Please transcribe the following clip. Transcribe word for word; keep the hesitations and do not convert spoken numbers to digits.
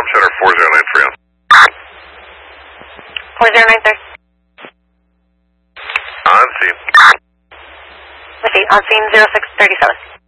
Center four zero nine Freon. four zero nine, sir. On scene. Let's see, on scene zero six thirty-seven.